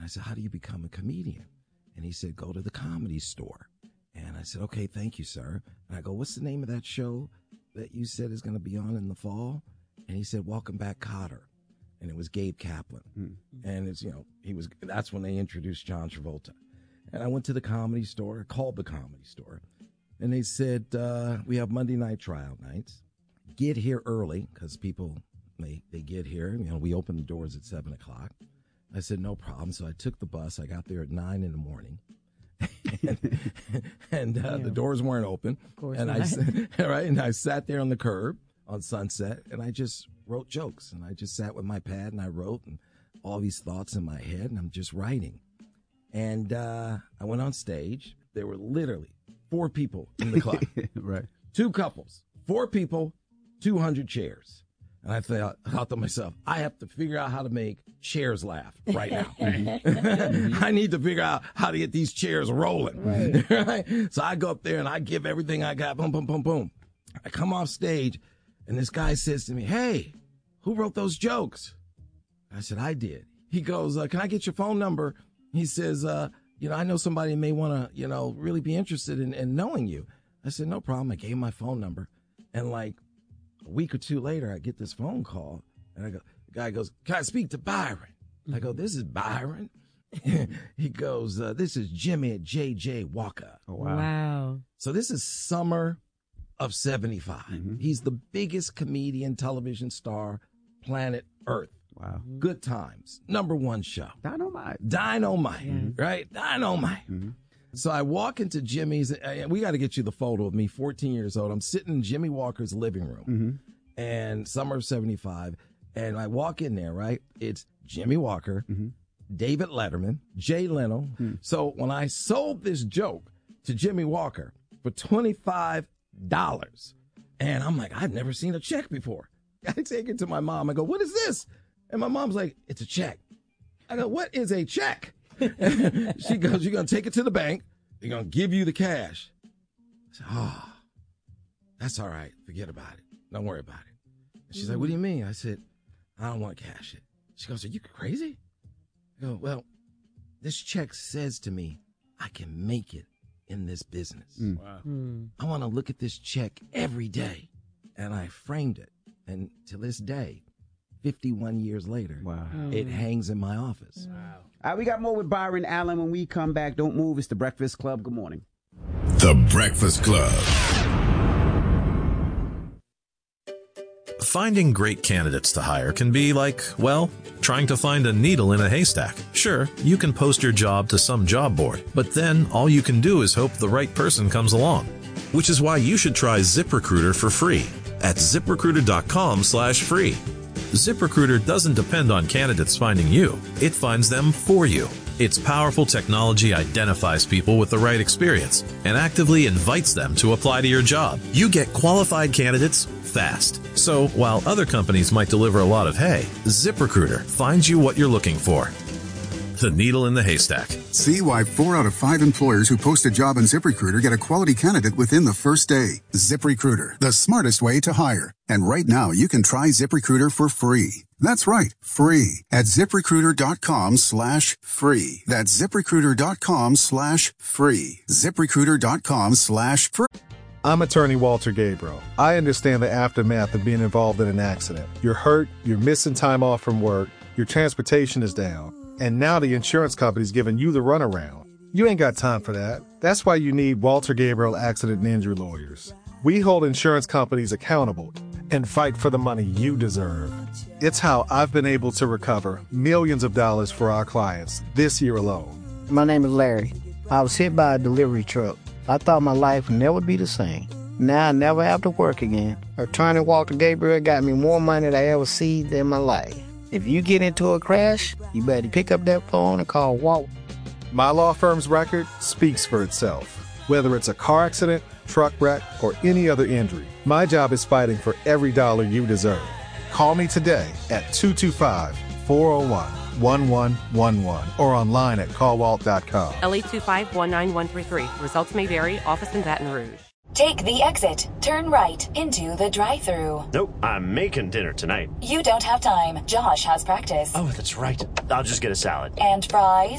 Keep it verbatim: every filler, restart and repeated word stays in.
said, how do you become a comedian? And he said, go to the Comedy Store. And I said, okay, thank you, sir. And I go, what's the name of that show that you said is going to be on in the fall? And he said, Welcome Back, Kotter. And it was Gabe Kaplan. Mm. And it's, you know, he was, that's when they introduced John Travolta. And I went to the Comedy Store, called the Comedy Store. And they said, uh, we have Monday night trial nights. Get here early, because people, they, they get here. You know, we open the doors at seven o'clock. I said, no problem. So I took the bus. I got there at nine in the morning. and and uh, the doors weren't open. Of course and not. I right, and I sat there on the curb on Sunset, and I just wrote jokes. And I just sat with my pad, and I wrote, and all these thoughts in my head, and I'm just writing. And uh, I went on stage. There were literally four people in the club. Right. Two couples, four people, two hundred chairs. And I thought, I thought to myself, I have to figure out how to make chairs laugh right now. I need to figure out how to get these chairs rolling. Right. Right? So I go up there and I give everything I got. Boom, boom, boom, boom. I come off stage and this guy says to me, hey, who wrote those jokes? I said, I did. He goes, uh, can I get your phone number? He says, uh, you know, I know somebody may want to, you know, really be interested in, in knowing you. I said, no problem. I gave him my phone number. And like a week or two later, I get this phone call. And I go, the guy goes, can I speak to Byron? I go, this is Byron. He goes, uh, this is Jimmy at J J Walker. Oh, wow. Wow. So this is summer of seventy-five. Mm-hmm. He's the biggest comedian, television star, planet Earth. Wow. Good Times. Number one show. Dynamite. Dynamite. Mm-hmm. Right? Dynamite. Mm-hmm. So I walk into Jimmy's. Uh, we got to get you the photo of me, fourteen years old. I'm sitting in Jimmy Walker's living room. Mm-hmm. And summer of seventy-five. And I walk in there, right? It's Jimmy Walker, mm-hmm. David Letterman, Jay Leno. Mm-hmm. So when I sold this joke to Jimmy Walker for twenty-five dollars, and I'm like, I've never seen a check before. I take it to my mom. I go, what is this? And my mom's like, it's a check. I go, what is a check? She goes, you're going to take it to the bank. They're going to give you the cash. I said, oh, that's all right. Forget about it. Don't worry about it. And she's mm-hmm. like, what do you mean? I said, I don't want to cash it. She goes, are you crazy? I go, well, this check says to me, I can make it in this business. Mm. Wow. Mm. I want to look at this check every day. And I framed it. And to this day, fifty-one years later, wow. it hangs in my office. Wow. All right, we got more with Byron Allen when we come back. Don't move. It's The Breakfast Club. Good morning. The Breakfast Club. Finding great candidates to hire can be like, well, trying to find a needle in a haystack. Sure, you can post your job to some job board, but then all you can do is hope the right person comes along. Which is why you should try ZipRecruiter for free at ZipRecruiter.com slash free. ZipRecruiter doesn't depend on candidates finding you. It finds them for you. Its powerful technology identifies people with the right experience and actively invites them to apply to your job. You get qualified candidates fast. So while other companies might deliver a lot of hay, ZipRecruiter finds you what you're looking for. The needle in the haystack. See why four out of five employers who post a job on ZipRecruiter get a quality candidate within the first day. ZipRecruiter, the smartest way to hire. And right now, you can try ZipRecruiter for free. That's right, free at ZipRecruiter.com slash free. That's ZipRecruiter.com slash free. ZipRecruiter.com slash free. I'm attorney Walter Gabriel. I understand the aftermath of being involved in an accident. You're hurt, you're missing time off from work, your transportation is down, and now the insurance company's giving you the runaround. You ain't got time for that. That's why you need Walter Gabriel Accident and Injury Lawyers. We hold insurance companies accountable and fight for the money you deserve. It's how I've been able to recover millions of dollars for our clients this year alone. My name is Larry. I was hit by a delivery truck. I thought my life would never be the same. Now I never have to work again. Attorney Walter Gabriel got me more money than I ever seen in my life. If you get into a crash, you better pick up that phone and call Walt. My law firm's record speaks for itself. Whether it's a car accident, truck wreck, or any other injury, my job is fighting for every dollar you deserve. Call me today at two two five, four oh one, one one one one or online at call walt dot com. L eight two five, one nine one three three. Results may vary. Office in Baton Rouge. Take the exit. Turn right into the drive-thru. Nope, I'm making dinner tonight. You don't have time. Josh has practice. Oh, that's right. I'll just get a salad. And fries.